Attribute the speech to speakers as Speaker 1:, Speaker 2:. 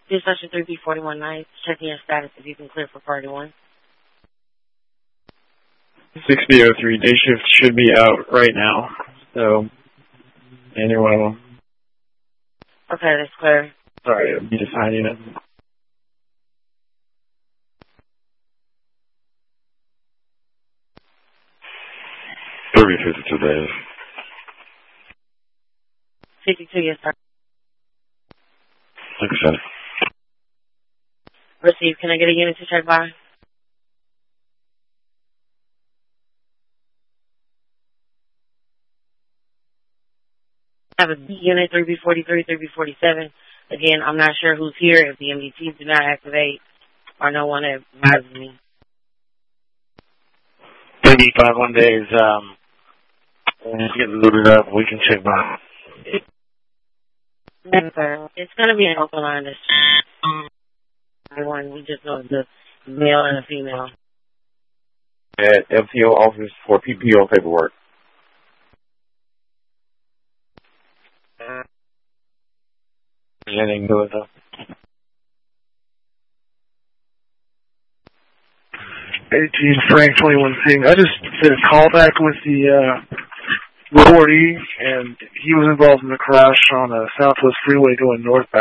Speaker 1: Dispatcher 3B41 Nights, checking your status if you can clear for Party 1.
Speaker 2: 6003, day shift should be out right now. So, anyone?
Speaker 1: Okay, that's clear.
Speaker 2: Sorry, I'll be deciding it.
Speaker 3: Days.
Speaker 1: 52, yes, sir.
Speaker 3: Thank you, sir.
Speaker 1: Receive. Can I get a unit to check by? I have a unit 3B43, 3B47. Again, I'm not sure who's here. If the MDTs do not activate or no one advises me.
Speaker 4: 3B51 days, just getting looted up. We can check by.
Speaker 1: Yes, sir. It's going to be an open line. We just know the male and a female.
Speaker 5: At FTO office for PPO paperwork.
Speaker 4: Anything to it, though?
Speaker 6: 18 Frank 21 Sing. I just did a callback with the Roarty, and he was involved in the crash on a Southwest Freeway going northbound.